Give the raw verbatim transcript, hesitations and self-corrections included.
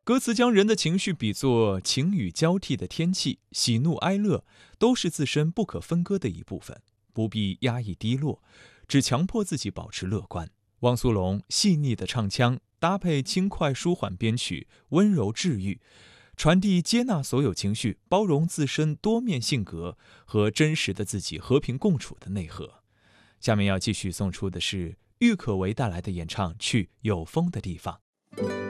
歌词将人的情绪比作晴雨交替的天气，喜怒哀乐都是自身不可分割的一部分，不必压抑低落，只强迫自己保持乐观。汪苏泷细腻的唱腔搭配轻快舒缓编曲，温柔治愈，传递接纳所有情绪，包容自身多面性格和真实的自己和平共处的内核。下面要继续送出的是郁可唯带来的演唱《去有风的地方》。